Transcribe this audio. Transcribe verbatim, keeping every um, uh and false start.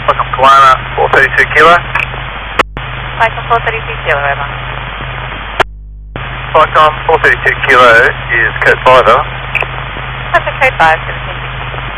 Welcome Kalana, four thirty-two kilo. Falcon four thirty-two kilo, over. Falcon four thirty-two kilo is code five, over. That's a code five, seventeen.